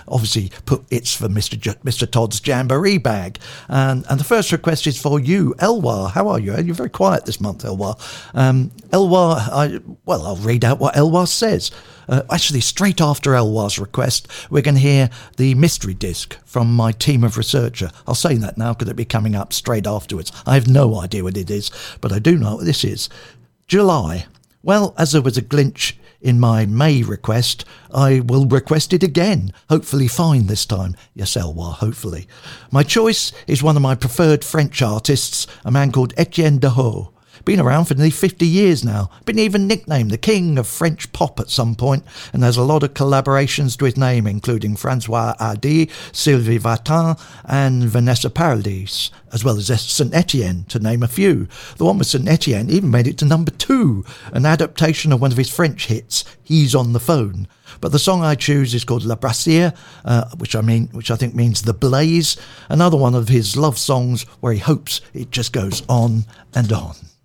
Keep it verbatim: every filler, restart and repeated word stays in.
obviously put it's for Mister J- Mister Todd's Jamboree bag. And and the first request is for you, Elwar. How are you? You're very quiet this month, Elwar. Um, Elwar, I, well, I'll read out what Elwar says. Uh, actually, straight after Elwar's request, we're going to hear the mystery disc from my team of researcher. I'll say that now because it'll be coming up straight afterwards. I have no idea what it is, but I do know what this is. July. Well, as there was a glitch in my May request, I will request it again. Hopefully fine this time. Yes, Elwar, hopefully. My choice is one of my preferred French artists, a man called Etienne Daho. Been around for nearly fifty years now. Been even nicknamed the king of French pop at some point, and there's a lot of collaborations to his name, including François Hardy, Sylvie Vartan, and Vanessa Paradis, as well as Saint Etienne, to name a few. The one with Saint Etienne even made it to number two, an adaptation of one of his French hits, He's on the Phone. But the song I choose is called La Brassière, uh, which I mean, which I think means the blaze. Another one of his love songs where he hopes it just goes on and on.